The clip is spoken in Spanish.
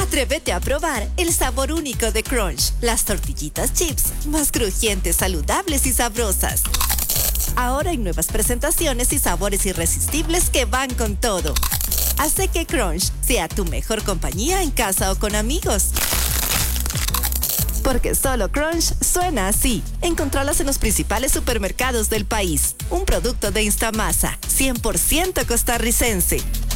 Atrévete a probar el sabor único de Crunch. Las tortillitas chips más crujientes, saludables y sabrosas. Ahora hay nuevas presentaciones y sabores irresistibles que van con todo. Hace que Crunch sea tu mejor compañía en casa o con amigos. Porque solo Crunch suena así. Encontralas en los principales supermercados del país. Un producto de Instamasa, 100% costarricense.